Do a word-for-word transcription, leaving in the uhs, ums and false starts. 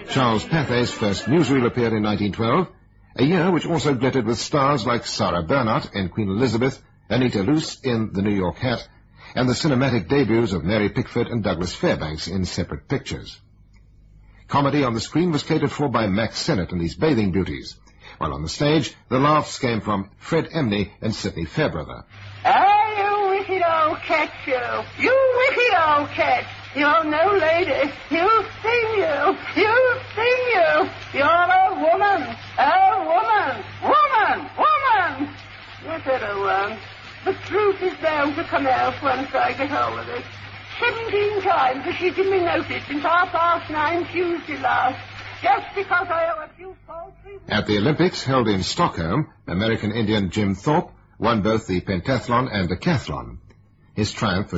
Charles Pathay's first newsreel appeared in nineteen twelve, a year which also glittered with stars like Sarah Bernhardt in Queen Elizabeth, Anita Loos in The New York Hat, and the cinematic debuts of Mary Pickford and Douglas Fairbanks in separate pictures. Comedy on the screen was catered for by Max Sennett and his Bathing Beauties, while on the stage the laughs came from Fred Emney and Sidney Fairbrother. Ah, you wicked old cat, you! You wicked old cat! You're no lady! You sing, you! You sing, you! You're a woman! A woman! Woman! Woman! Yes, everyone. The truth is bound to come out once I get hold of it. Seventeen times has she given me notice since half past nine Tuesday last, just because I owe a few paltry... At the Olympics held in Stockholm, American Indian Jim Thorpe won both the pentathlon and decathlon. His triumph was